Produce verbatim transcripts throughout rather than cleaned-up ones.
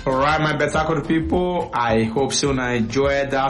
Alright, my better good people, I hope so I enjoy that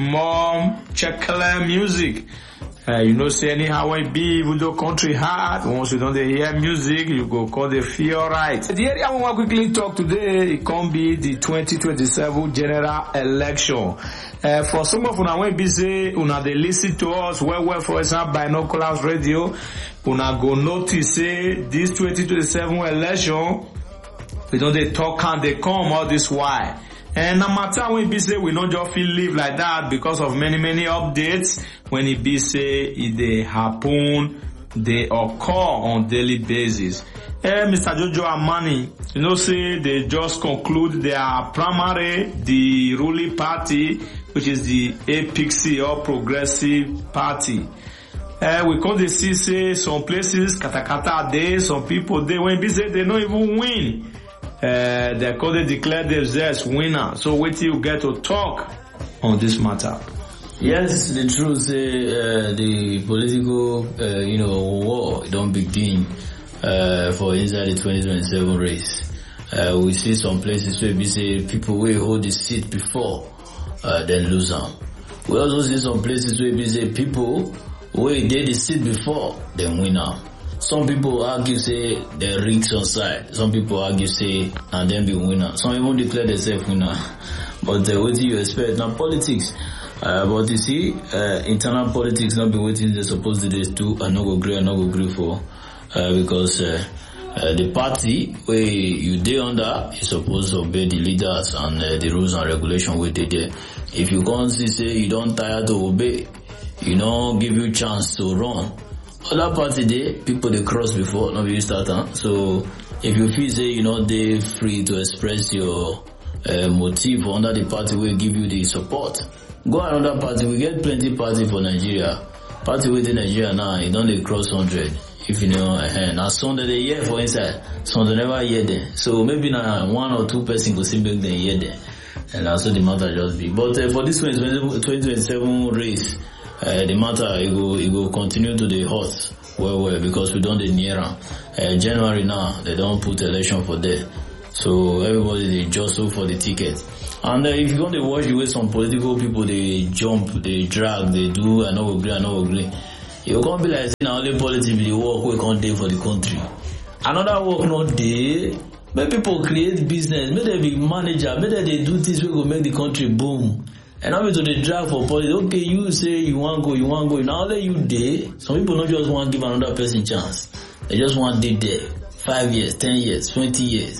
small checkle music. Uh, you know, say anyhow it be, even though country hard, once you don't hear music, you go call the feel right. The area I want to quickly talk today, it can be the twenty twenty-seven general election. Uh, for some of una when be say, una they listen to us well, well, for example, Binoculars Radio, una go notice say, this twenty twenty-seven election, we don't they talk and they come all this while. And no matter when be say we don't just feel live like that because of many, many updates. When it be say it they happen, they occur on daily basis. Eh, Mister Jojo Amani, you know, say they just conclude their primary, the ruling party, which is the A P I C or Progressive Party. Uh, we come to see say some places, katakata there, some people there, when be say they don't even win. Uh, they call they declare themselves winner. So wait till you get to talk on this matter. Yes, the truth say uh, the political, uh, you know, war don't begin uh, for inside the twenty twenty-seven race. Uh, we see some places where we say people will hold the seat before, uh, then lose them. We also see some places where we say people will did the seat before, then win them. Some people argue say the rigs on side. Some people argue say and then be winner. Some even declare themselves winner. But uh, what do you expect? Now politics. Uh, but you see, uh, internal politics not be waiting they're supposed to do and not go agree and not go agree for. Uh, because uh, uh, the party where you dey under is supposed to obey the leaders and uh, the rules and regulations where they there. If you can't see say you don't tire to obey, you don't give you chance to run. Other party there, people they cross before, not you start, huh? So if you feel say you know they free to express your uh, motive under the party will give you the support. Go another party, we get plenty party for Nigeria. Party within Nigeria now, you don't they cross hundred. If you know, uh, now some that they hear for inside, some they never hear them. So maybe now one or two person go see back then hear them. And that's what the matter just be. But uh, for this twenty twenty-seven race, Uh, the matter, it will, it will continue to the hot, well, well, because we don't near uh, January now, they don't put election for there. So everybody, they jostle for the ticket. And uh, if you want to watch the way some political people, they jump, they drag, they do, I know agree, I know agree. You can't be like, now only politics, the work we can't do for the country. Another work not there, make people create business, make them be manager, make them they do things we will make the country boom. And now we to the drag for politics. Okay, you say you want go, you want go. Now let you there. Some people not just want to give another person chance. They just want to there. Five years, ten years, twenty years.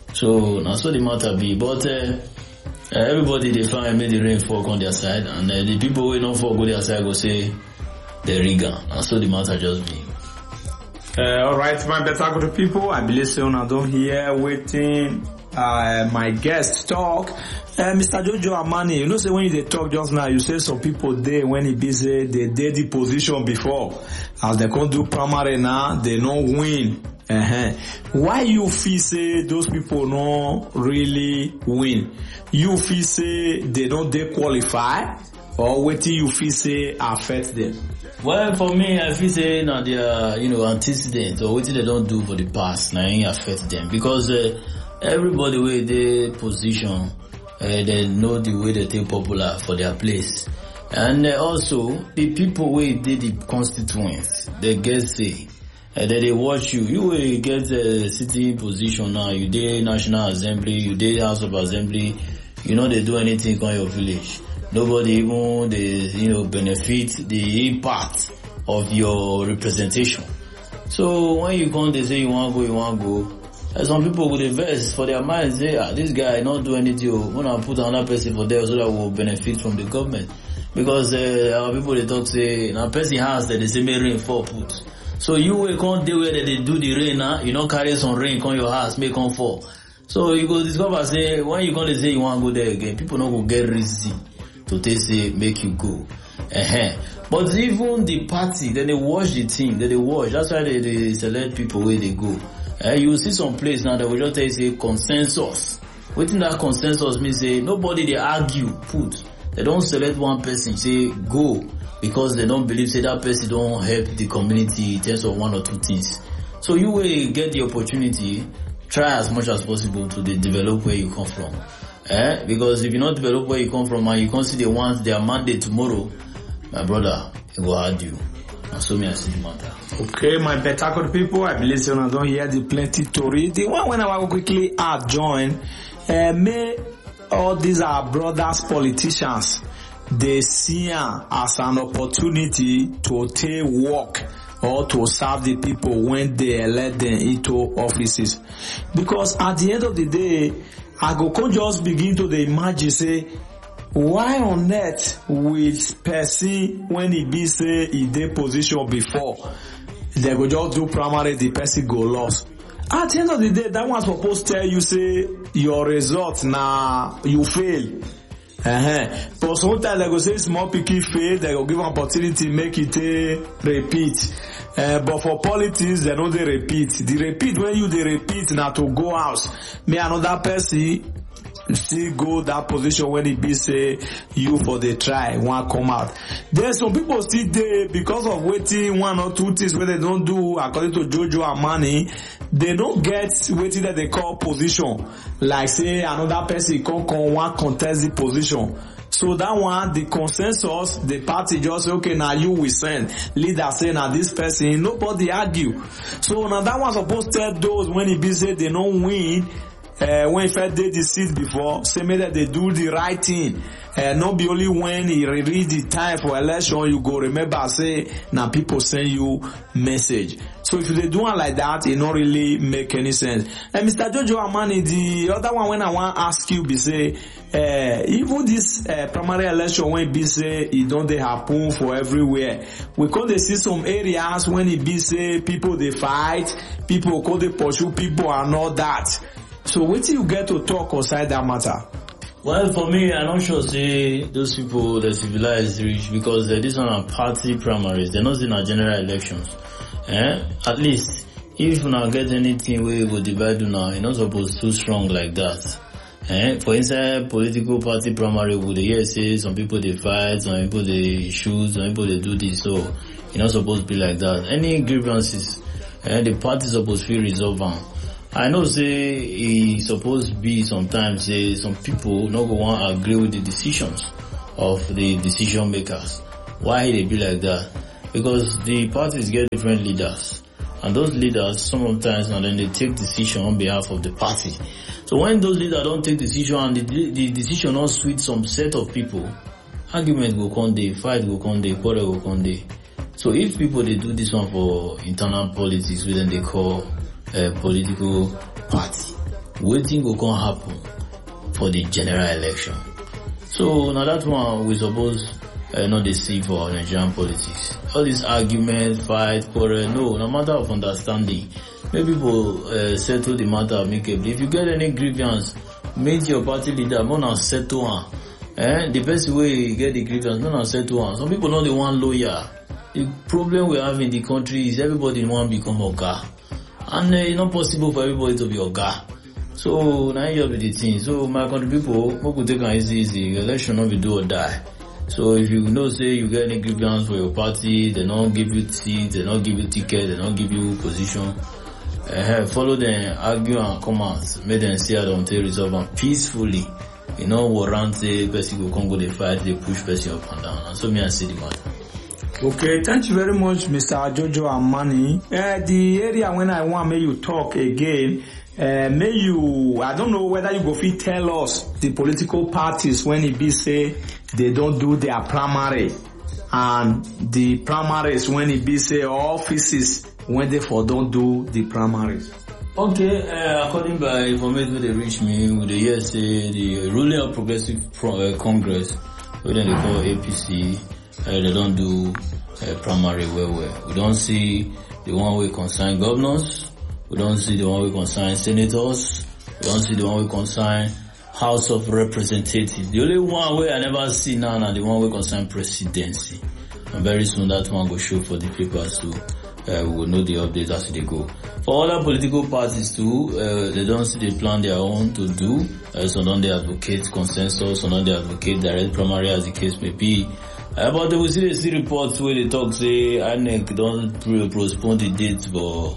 So now so the matter be. But uh, everybody they find made the rain fall on their side, and uh, the people who don't fall on their side go say the rigor. And so the matter just be. Uh, all right, my better good people. I believe so. I don't hear waiting. Uh, my guest talk. Uh, Mister Jojo Amani, you know, say when you talk just now, you say some people there when it be say they did the position before, as they can't do primary now, they don't win. Uh-huh. Why you feel say those people don't really win? You feel say they don't they qualify, or what do you feel say affect them? Well, for me, I feel say now they are, you know, antecedent or what they don't do for the past, now it affect them because uh, everybody where they position. Uh, they know the way they take popular for their place. And uh, also, the people where they the constituents, they get say, uh, that they watch you. You will get a city position now, you did National Assembly, you did House of Assembly, you know they do anything on your village. Nobody even, they, you know, benefit the impact of your representation. So when you come, they say you want to go, you want to go. And some people would invest for their minds, say, ah, this guy not do anything, when I put another person for there so that will benefit from the government. Because uh, our people they talk say, now person has that they say may rain fall put. So you will come there where they do the rain now, you don't carry some rain on your house, make come fall. So you go discover say, when you come to say you want to go there again, people not go get risky to take say make you go. Uh-huh. But even the party, then they watch the team, then they watch. That's why they, they select people where they go. Uh, you will see some place now that will just tell you say consensus. Within that consensus means say nobody they argue, put. They don't select one person, say go, because they don't believe say that person don't help the community in terms of one or two things. So you will get the opportunity try as much as possible to de- develop where you come from. Eh? Because if you not develop where you come from and you can't see the ones their mandate tomorrow, my brother, it will hurt you. And so me I see the matter. Okay, my better good people, I believe you don't hear the plenty story. The one when I will quickly add join, uh, may all these are brothers politicians, they see them as an opportunity to take work or to serve the people when they elect them into offices. Because at the end of the day, I go can just begin to the imagine say, why on earth with person when he be say he dey position before, they go just do primary, the person go lost. At the end of the day, that one supposed to tell you say your result na you fail. Uh-huh. But sometimes they go say small picky fail, they go give an opportunity make it uh, repeat. Uh, but for politics, they don't they repeat. The repeat when you they repeat now to go out. Me another person still go that position when it be say you for the try one come out. There's some people still there because of waiting one or two things where they don't do according to Jojo and Money. They don't get waiting that they call position. Like say another person can come one contest the position. So that one, the consensus, the party just say, okay, now you will send. Leader say, now this person, nobody argue. So now that one supposed to tell those when it be say they don't win, uh, when first did the seat before, say maybe that they do the right thing. Uh, not be only when he read the time for election, you go remember say, now people send you message. So if they do one like that, it not really make any sense. And Mister Jojo Amani, the other one when I want to ask you be say, uh, even this uh, primary election when be say it don't they happen for everywhere. We could they see some areas when it be say people they fight, people could they pursue people and all that. So wait till you get to talk outside that matter. Well, for me, I'm not sure say those people the civilized rich because uh, this one are party primaries. They're not in our general elections. Eh? At least if you not get anything where you go divide now, you're not supposed to strong like that. Eh? For inside political party primary, would they hear say some people they fight, some people they shoot, some people they do this. So you're not supposed to be like that. Any grievances, eh, the party is supposed to resolve them. I know say it's supposed to be sometimes say some people not go want to agree with the decisions of the decision makers. Why they be like that? Because the parties get different leaders. And those leaders sometimes and then they take decision on behalf of the party. So when those leaders don't take decision and the, the decision not suit some set of people, argument go come day, fight go come day, quarrel go come day. So if people they do this one for internal politics, then they call a political party, waiting will come happen for the general election. So now that one we suppose uh, not the see for Nigerian politics. All this argument, fight, quarrel, no, no matter of understanding. Maybe people uh, settle the matter amicably. If you get any grievance, meet your party leader, not settle one. Eh? The best way you get the grievance, not settle one. Some people know they want lawyer. The problem we have in the country is everybody want to become oga. And uh, it's not possible for everybody to be oga. So now you have the thing. So my country people, who could take an easy easy, election not be do or die. So if you know say you get any grievance for your party, they don't give you seat, they don't give you ticket, they don't give you position. Uh, follow them, argue and come out, make them see how they resolve them peacefully. You know, warrant say person go come go they fight, they push person up and down. And so me I see the matter. Okay, thank you very much, Mister Jojo Amani. Uh, the area when I want may you talk again, uh, may you, I don't know whether you go fit tell us the political parties when it be say they don't do their primary and the primaries when it be say offices when they for don't do the primaries. Okay, uh, according by information they reach me, with the year say the ruling progressive Pro, uh, Congress, where they call A P C, uh, they don't do uh, primary well well. We don't see the one way concern governors, we don't see the one way concern senators, we don't see the one way concern House of Representatives. The only one way I never see now is the one way concern presidency. And very soon that one will show for the papers too. Uh, we will know the updates as they go. For other political parties too, uh, they don't see the plan their own to do. Uh, so don't they advocate consensus, so don't they advocate direct primary as the case may be. Uh, but they will see, they see reports where they talk say I N E C don't postpone the date for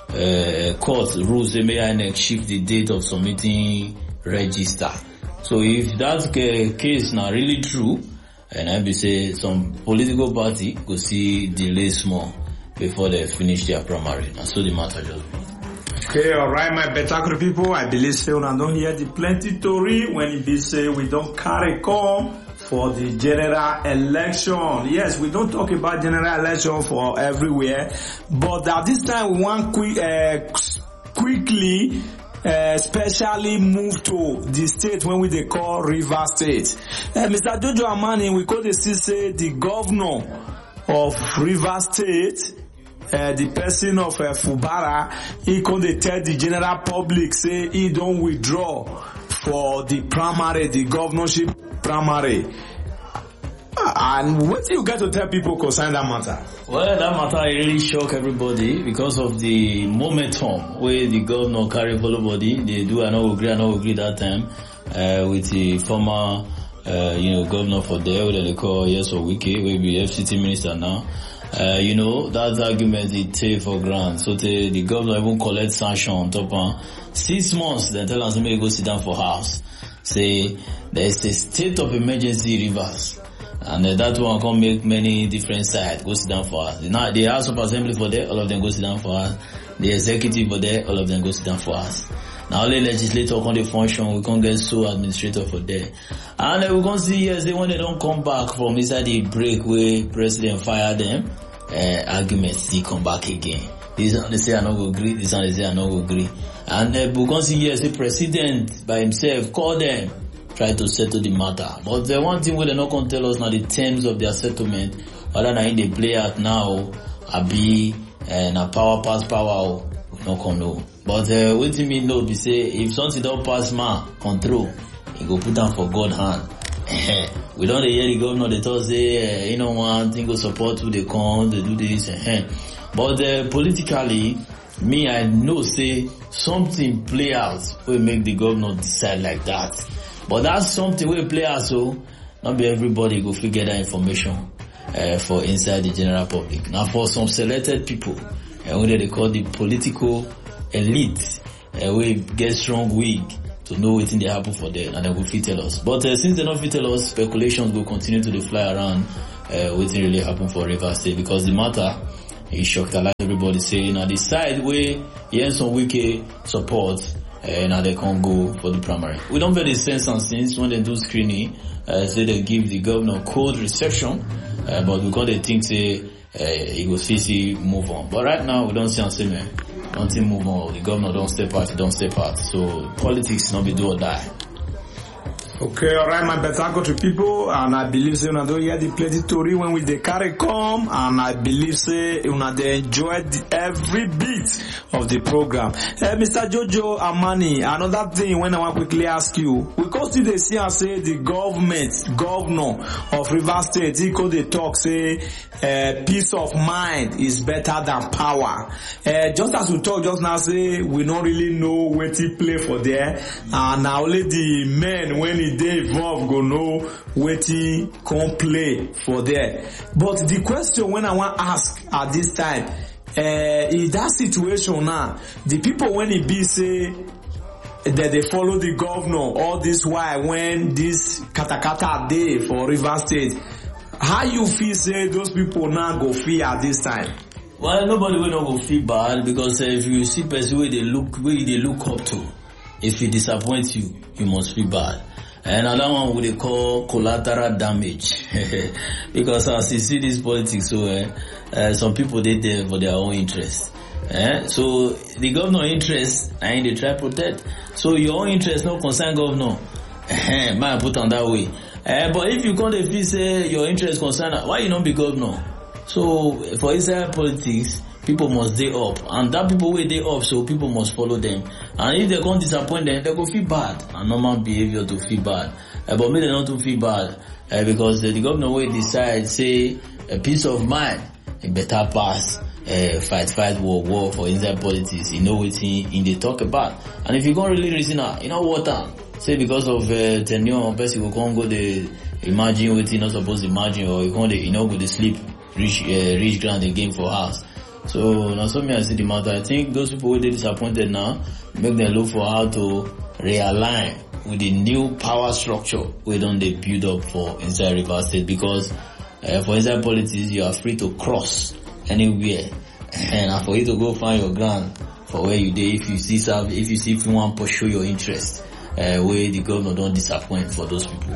uh, court rules say may I N E C shift the date of submitting register. So if that uh, case now really true, and I be say some political party could see delay small before they finish their primary. And so the matter just be. Okay, alright, my better people. I believe say una don't hear the plenty story when it be say we don't carry come for the general election. Yes, we don't talk about general election for everywhere, but at this time we want quick, uh, quickly, uh, especially move to the state when we they call River State. Uh, Mister Jojo Amani, we call the say the governor of River State. Uh, the person of uh, Fubara, he could tell the general public say he don't withdraw for the primary, the governorship primary. Uh, and what do you get to tell people concerning that matter? Well, that matter really shock everybody because of the momentum where the governor carry follow body. They do I not agree, I not agree that time uh, with the former uh, you know governor for there, what they call Nyesom Wike, will be F C T minister now. Uh, you know, that argument they take for granted. So the, the governor even collect sanction on top of six months, they tell us to go sit down for house. Say, there's a state of emergency Rivers. And uh, that one can make many different sides go sit down for us. Now, the House of Assembly for there, all of them go sit down for us. The executive for there, all of them go sit down for us. Now, only legislator can function, we can't get so administrator for there. And uh, we can see, yes, they, when they don't come back from inside the break where president fired them, uh, arguments, they come back again. This one they say I not go agree, this one they say I not go agree. And uh, we can see, yes, the president by himself call them, try to settle the matter. But the one thing where they not going to tell us now the terms of their settlement, whether they they play out now, I be, and uh, power pass power, we not come know. But uh, what do you mean no, be say, if something don't pass man control, he go put down for God hand. We don't hear the governor, they talk say, uh, you know one thing go support who they come, they do this, uh, but uh, politically, me I know say, something play out will make the governor decide like that. But that's something will play out so, not be everybody go figure that information, uh, for inside the general public. Now for some selected people, uh, what they call the political elite, uh, we get strong wig to know what they happen for them and they will fit tell us. But uh, since they don't fit tell us, speculations will continue to fly around uh, what really happen for River State because the matter is shocked a lot. Everybody saying now the side where Nyesom Wike support uh, now they can't go for the primary. We don't very sense and since when they do screening, uh, say they give the governor cold reception, uh, but because they think say uh, he will see move on. But right now we don't see and say man. Until move on, the governor don't step out, he don't step out. So politics not be do or die. Okay, alright, my better country people, and I believe say una don't hear the plenty story when we dey carry come, and I believe say una dey enjoy the, every bit of the program. Uh, Mister Jojo Amani, another thing when I want quickly ask you, we can still dey see and say the government, governor of River State, he could dey talk say uh, peace of mind is better than power. Uh, just as we talk just now say we don't really know where to play for there, and now only the men when he they involved go know waiting come play for there. But the question when I want to ask at this time, uh, in that situation now, the people when it be say that they follow the governor all this while when this katakata day for River State, how you feel say those people now go feel at this time? Well, nobody will not go feel bad because uh, if you see person where they look where they look up to, if it disappoints you, you must feel bad. And another one we they call collateral damage because as you see this politics, so uh, uh, some people they there for their own interest. Eh? So the governor interest and they try to protect. So your own interest not concern governor. Man put on that way. Uh, but if you can't feel say your interest concern, why you not be governor? So for Israel politics, people must stay up, and that people will stay up, so people must follow them. And if they can't disappoint them, they go feel bad. And normal behavior to feel bad, uh, but maybe they not to feel bad uh, because uh, the governor will decide say a peace of mind, a better pass. Uh, fight, fight, war, war for inside politics. You know what he in they talk about. And if you can't really reason out, you know what? Uh, say because of uh, tenure, person will come go the imagine what you not supposed to imagine, or you can't you know go to sleep, reach uh, reach ground again for house. So now so me I see the matter. I think those people who they disappointed now, make them look for how to realign with the new power structure we don't they build up for inside Rivers State, because uh, for inside politics you are free to cross anywhere, and for you to go find your ground for where you dey if you see serve, if you see if you want to pursue your interest, uh, where the governor don't disappoint for those people.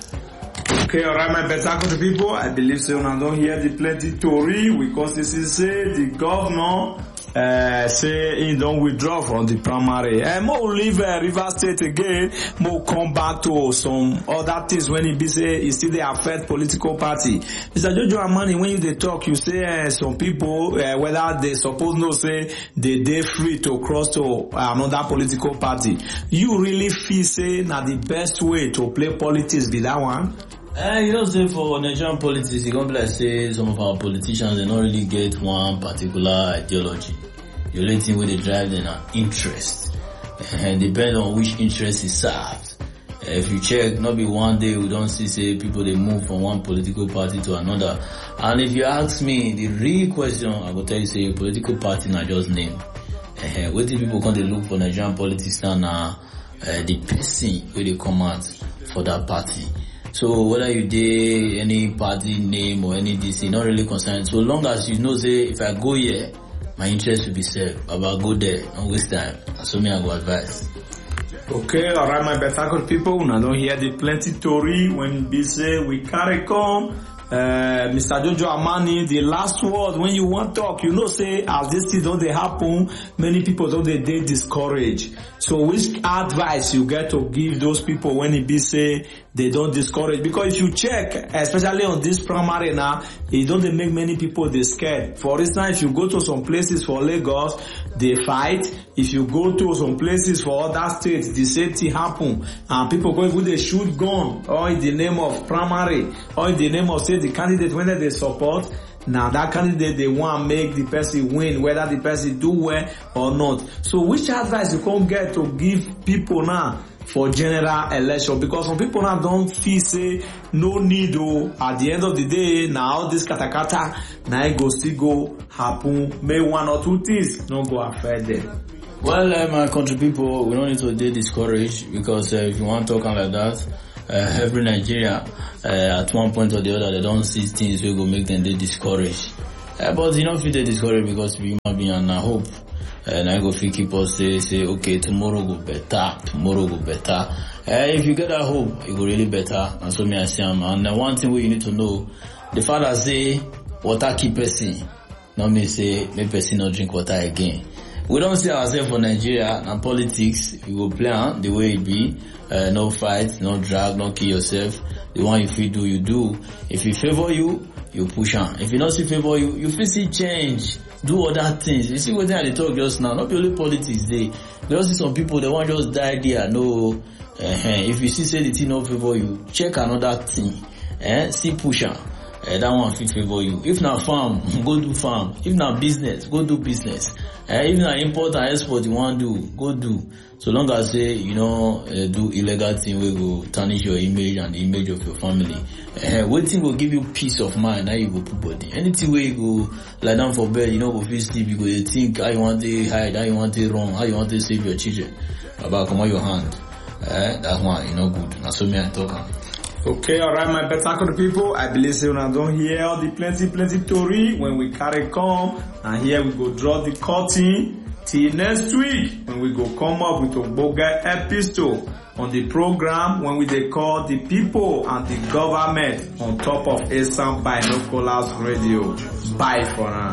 Okay, alright, my better country people. I believe so. Now don't hear the plenty story because this is say the governor uh, say he don't withdraw from the primary. And more leave uh, Rivers State again. More come back to some other things when he be say he still they affect political party. Mister Jojo Amani, when you they talk, you say uh, some people uh, whether they suppose no say they they free to cross to another political party. You really feel say now the best way to play politics be that one? Uh, you know, say for Nigerian politics, you can't be like say some of our politicians, they don't really get one particular ideology. The only thing where they drive them are interest. And depend on which interest is served. Uh, if you check, not be one day we don't see say people they move from one political party to another. And if you ask me, the real question, I will tell you say political party not just name. Uh, what do people come to look for Nigerian politics now? Uh, the person where they come out for that party. So whether you did any party name or any D C, not really concerned. So long as you know, say, if I go here, my interest will be served. But I'll go there, don't waste time. And so me, I go advise. Okay, alright, my better good people. Now don't hear the plenty story when we say we carry come. Uh, Mister Jojo Amani, the last word when you want to talk, you know, say as this thing don't they happen, many people don't they, they discourage. So which advice you get to give those people when it be say they don't discourage? Because if you check, especially on this primary now, it don't they make many people they scared. For instance, if you go to some places for Lagos, they fight. If you go to some places for other states, the same thing happen. And people go even they shoot gun, or in the name of primary, or in the name of say the candidate when they support. Now that candidate they want to make the person win, whether the person do well or not. So which advice you can get to give people now for general election? Because some people now don't feel say no need to, at the end of the day, now this katakata, now it go still go happen, may one or two things not go affect them. Well, uh, my country people, we don't need to get discouraged, because uh, if you want to talk like that, uh, every Nigeria, uh, at one point or the other, they don't see things that will make them they discouraged. Uh, but you don't feel they discouraged because we human being and I hope. And I go feel keep us say, say, okay, tomorrow go better, tomorrow go better. Uh, if you get that hope, it go really better. And so me I say, and uh, one thing we you need to know, the father say, water keep person. Not me say, make person not drink water again. We don't see ourselves for Nigeria and politics. You go plan the way it be. Uh, no fight, no drag, no kill yourself. The one if you do, you do. If it favor you, you push on. If it not see favor you, you feel see change. Do other things. You see what they talk just now. Not only politics. They, they also see some people they want just die there. No. Uh, if you see say the thing not favor you, check another thing. Eh? See push on. Uh, that one fit favor you. If not farm, go do farm. If not business, go do business. Uh, if not import and export you want to do, go do. So long as say, you know, uh, do illegal thing we go tarnish your image and the image of your family. Uh, waiting will give you peace of mind, now you go put body. Anything where you go lie down for bed, you know, go feel sleep, you go you think how you want to hide, how you want to run, how you want to save your children. About come on your hand. Uh, that one, you know, good. That's what me I talk. Okay, alright, my better people. I believe so now don't hear all the plenty, plenty story when we carry come. And here we go draw the curtain till next week when we go come up with a boga episode on the program when we they call the people and the government on top of Eastern Binoculars Radio. Bye for now.